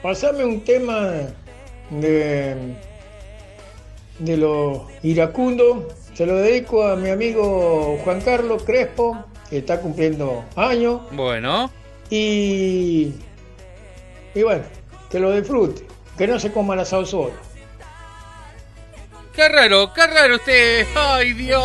pasame un tema de, de los iracundos. Se lo dedico a mi amigo Juan Carlos Crespo, que está cumpliendo años. Bueno. Y, y bueno, que lo disfrute. Que no se coma el asado solo. Qué raro usted. Ay, Dios.